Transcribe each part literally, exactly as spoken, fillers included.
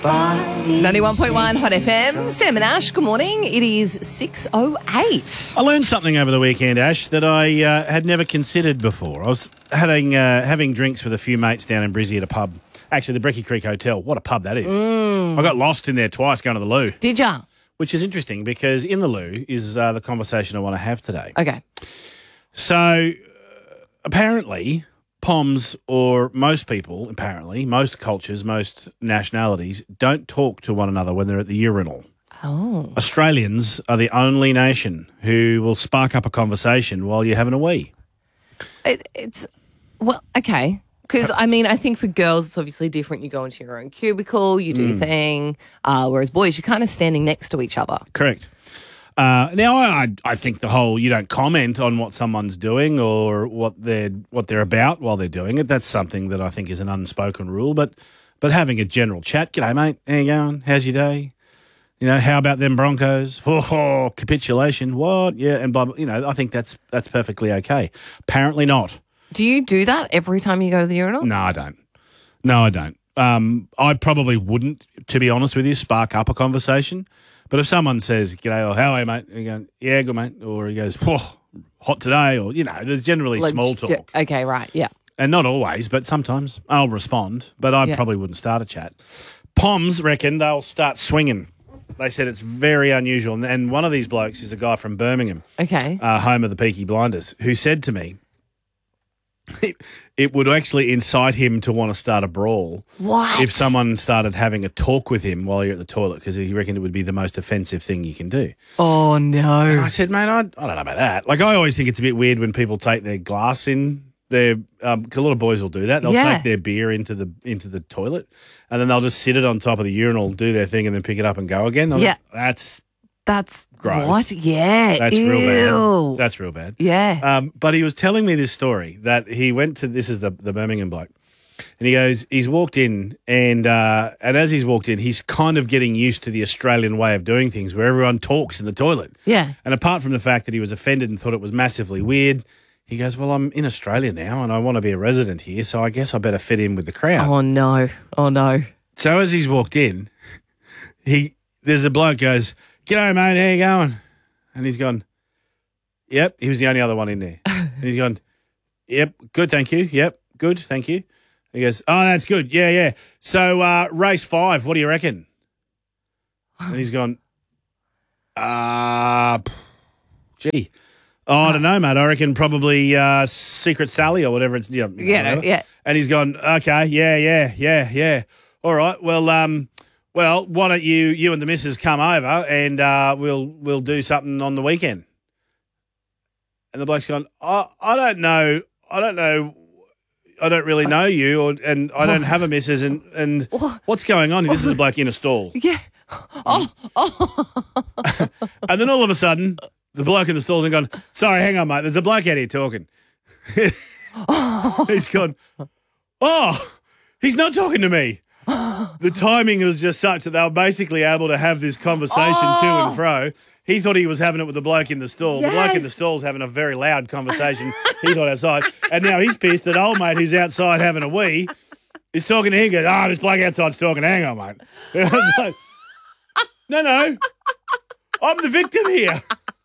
ninety-one point one Hot F M. Sam and Ash, good morning. It is six oh eight. I learned something over the weekend, Ash, that I uh, had never considered before. I was having uh, having drinks with a few mates down in Brizzy at a pub. Actually, the Brecky Creek Hotel. What a pub that is. Mm. I got lost in there twice going to the loo. Did ya? Which is interesting because in the loo is uh, the conversation I want to have today. Okay. So, uh, apparently, P O Ms or most people, apparently, most cultures, most nationalities, don't talk to one another when they're at the urinal. Oh. Australians are the only nation who will spark up a conversation while you're having a wee. It, it's, well, okay. Because, I mean, I think for girls it's obviously different. You go into your own cubicle, you do your thing, uh, whereas boys, you're kind of standing next to each other. Correct. Uh, now, I I think the whole you don't comment on what someone's doing or what they're what they're about while they're doing it. That's something that I think is an unspoken rule. But but having a general chat, g'day mate, how you going? How's your day? You know, how about them Broncos? Oh, oh capitulation. What? Yeah, and blah, blah. You know, I think that's that's perfectly okay. Apparently not. Do you do that every time you go to the urinal? No, I don't. No, I don't. Um, I probably wouldn't, to be honest with you, spark up a conversation. But if someone says, g'day, or how are you, mate? And you go, yeah, good, mate. Or he goes, oh, hot today. Or, you know, there's generally Like, small j- talk. Okay, right, yeah. And not always, but sometimes I'll respond. But I Yeah. probably wouldn't start a chat. P O Ms reckon they'll start swinging. They said it's very unusual. And- And one of these blokes is a guy from Birmingham, Okay. uh, home of the Peaky Blinders, who said to me, It, it would actually incite him to want to start a brawl What? if someone started having a talk with him while you're at the toilet because he reckoned it would be the most offensive thing you can do. Oh, And no. I said, mate, I, I don't know about that. Like, I always think it's a bit weird when people take their glass in their um, 'cause a lot of boys will do that. They'll Yeah. take their beer into the into the toilet and then they'll just sit it on top of the urinal, do their thing, and then pick it up and go again. I'm Yeah. like, that's That's Gross. What? Yeah. that's Ew. real bad. That's real bad. Yeah. Um, but he was telling me this story that he went to, this is the, the Birmingham bloke, and he goes, he's walked in, and uh, and as he's walked in, he's kind of getting used to the Australian way of doing things where everyone talks in the toilet. Yeah. And apart from the fact that he was offended and thought it was massively weird, he goes, well, I'm in Australia now, and I want to be a resident here, so I guess I better fit in with the crowd. Oh, no. Oh, no. So as he's walked in, he there's a bloke goes, g'day, mate, how you going? And he's gone, yep. He was the only other one in there. And he's gone, yep, good, thank you. Yep, good, thank you. He goes, oh, that's good. Yeah, yeah. So uh, race five, what do you reckon? And he's gone, uh, gee. Oh, I don't know, mate. I reckon probably uh, Secret Sally or whatever it's. You know, Yeah, whatever. yeah. And he's gone, okay, yeah, yeah, yeah, yeah. All right, well, um, well, why don't you, you and the missus come over and uh, we'll we'll do something on the weekend. And the bloke's gone, I, I don't know, I don't know, I don't really know you, or and I don't have a missus, and and what's going on? This is a bloke in a stall. Yeah. Oh, oh. And then all of a sudden, the bloke in the stall's and gone, sorry, hang on, mate, there's a bloke out here talking. He's gone, oh, he's not talking to me. The timing was just such that they were basically able to have this conversation Oh. to and fro. He thought he was having it with the bloke in the stall. The bloke in the Yes. stall's having a very loud conversation. He thought outside. And now he's pissed that old mate who's outside having a wee is talking to him. He goes, oh, this bloke outside's talking. Hang on, mate. And I was like, no, no. I'm the victim here.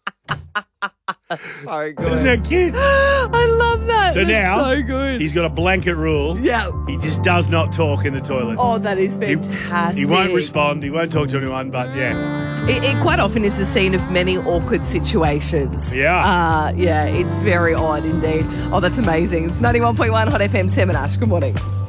So good. Isn't that cute? I love that. So That's now so good. he's got a blanket rule. Yeah. He just does not talk in the toilet. Oh, that is He- fantastic. He won't respond. He won't talk to anyone, but yeah. It, it quite often is the scene of many awkward situations. Yeah. Uh, yeah, it's very odd indeed. Oh, that's amazing. It's ninety-one point one Hot F M, Sam and Ash. Good morning.